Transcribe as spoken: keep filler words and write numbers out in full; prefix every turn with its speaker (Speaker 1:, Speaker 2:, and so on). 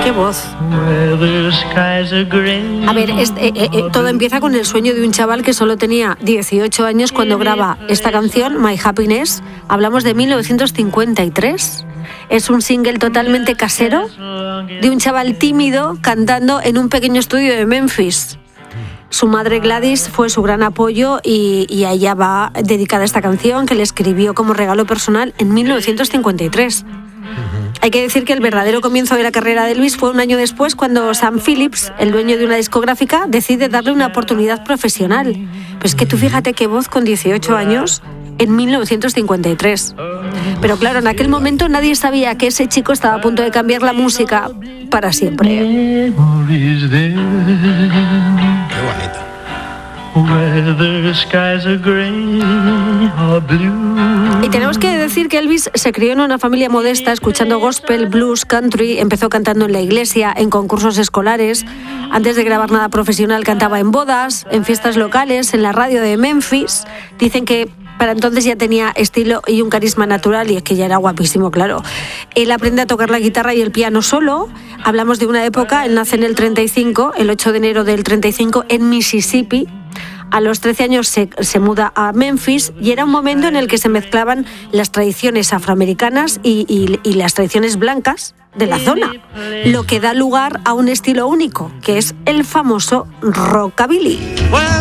Speaker 1: ¡Qué voz! A ver, este, eh, eh, todo empieza con el sueño de un chaval que solo tenía dieciocho años cuando graba esta canción, My Happiness. Hablamos de mil novecientos cincuenta y tres. Es un single totalmente casero de un chaval tímido cantando en un pequeño estudio de Memphis. Su madre Gladys fue su gran apoyo y, y a ella va dedicada esta canción que le escribió como regalo personal en mil novecientos cincuenta y tres. Hay que decir que el verdadero comienzo de la carrera de Elvis fue un año después, cuando Sam Phillips, el dueño de una discográfica, decide darle una oportunidad profesional. Pues que tú fíjate qué voz con dieciocho años en mil novecientos cincuenta y tres. Pero claro, en aquel momento nadie sabía que ese chico estaba a punto de cambiar la música para siempre.
Speaker 2: Qué bonito.
Speaker 1: Y tenemos que decir que Elvis se crió en una familia modesta, escuchando gospel, blues, country. Empezó cantando en la iglesia, en concursos escolares. Antes de grabar nada profesional, cantaba en bodas, en fiestas locales, en la radio de Memphis. Dicen que para entonces ya tenía estilo y un carisma natural, y es que ya era guapísimo, claro. Él aprende a tocar la guitarra y el piano solo. Hablamos de una época, él nace en el treinta y cinco, el ocho de enero del treinta y cinco, en Mississippi. A los trece años se, se muda a Memphis, y era un momento en el que se mezclaban las tradiciones afroamericanas y, y, y las tradiciones blancas de la zona, lo que da lugar a un estilo único, que es el famoso rockabilly.